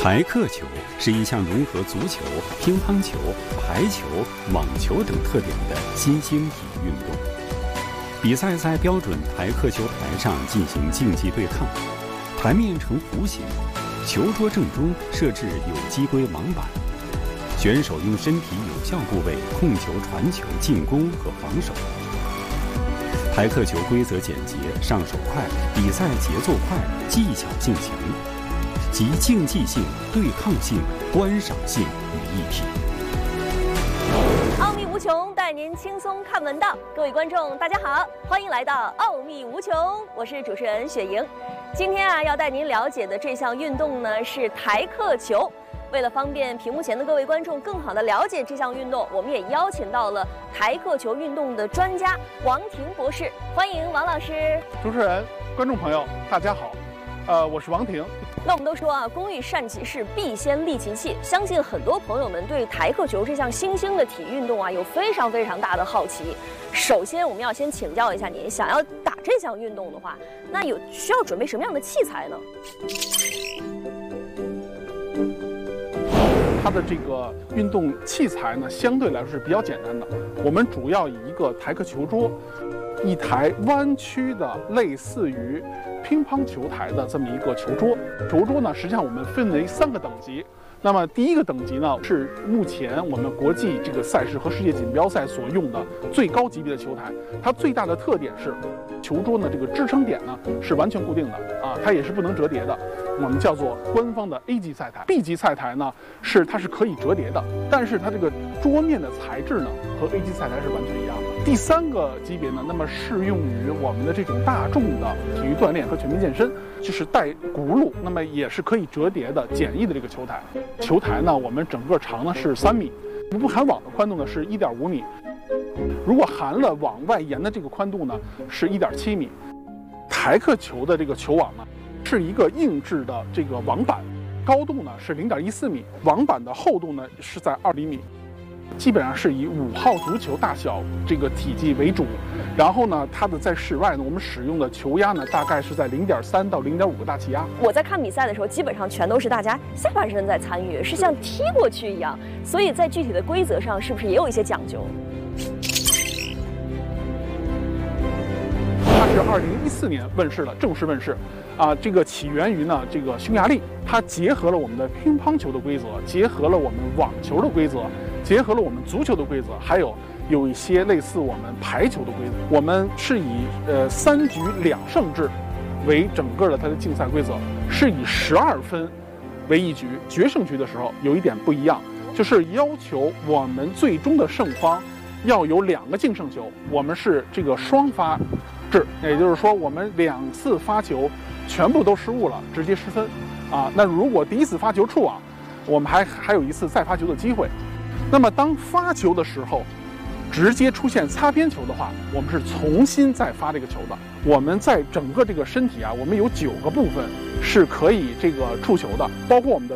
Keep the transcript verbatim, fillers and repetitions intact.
台客球是一项融合足球、乒乓球、排球、网球等特点的新兴体育运动。比赛在标准台客球台上进行竞技对抗，台面呈弧形，球桌正中设置有机规网板，选手用身体有效部位控球、传球、进攻和防守。台客球规则简洁，上手快，比赛节奏快，技巧性强，集竞技性、对抗性、观赏性于一体。 奥秘无穷，带您轻松看门道。各位观众，大家好，欢迎来到奥秘无穷，我是主持人雪莹。今天啊，要带您了解的这项运动呢是台客球。为了方便屏幕前的各位观众更好地了解这项运动，我们也邀请到了台客球运动的专家王婷博士，欢迎王老师。 主持人、观众朋友，大家好，呃，我是王婷。 那我们都说啊，工欲善其事，必先利其器。相信很多朋友们对台客球这项新兴的体育运动啊，有非常非常大的好奇。首先，我们要先请教一下您，想要打这项运动的话，那有需要准备什么样的器材呢？ 它的这个运动器材呢，相对来说是比较简单的。我们主要以一个台客球桌，一台弯曲的类似于乒乓球台的这么一个球桌。球桌呢，实际上我们分为三个等级。那么第一个等级呢，是目前我们国际这个赛事和世界锦标赛所用的最高级别的球台。它最大的特点是，球桌呢这个支撑点呢是完全固定的啊，它也是不能折叠的。我们叫做官方的 A 级赛台。B 级赛台呢是它是可以折叠的，但是它这个桌面的材质呢和 A 级赛台是完全一样的。第三个级别呢，那么适用于我们的这种大众的体育锻炼和全民健身，就是带轱辘，那么也是可以折叠的简易的这个球台。球台呢，我们整个长呢是三米，不含网的宽度呢是一点五米，如果含了网外沿的这个宽度呢是一点七米。台客球的这个球网呢是一个硬质的这个网板，高度呢是零点一四米，网板的厚度呢是在二厘米。基本上是以五号足球大小这个体积为主，然后呢，它的在室外呢，我们使用的球压呢，大概是在零点三到零点五个大气压。 我在看比赛的时候，基本上全都是大家下半身在参与，是像踢过去一样，所以在具体的规则上，是不是也有一些讲究？ 它是二零一四年问世的，正式问世，啊，这个起源于呢这个匈牙利，它结合了我们的乒乓球的规则，结合了我们网球的规则。结合了我们足球的规则，还有有一些类似我们排球的规则。我们是以呃三局两胜制为整个的它的竞赛规则，是以十二分为一局。决胜局的时候有一点不一样，就是要求我们最终的胜方要有两个净胜球，我们是这个双发制，也就是说我们两次发球全部都失误了，直接失分啊。那如果第一次发球触网，我们还还有一次再发球的机会。那么当发球的时候，直接出现擦边球的话，我们是重新再发这个球的。我们在整个这个身体啊，我们有九个部分是可以这个触球的，包括我们的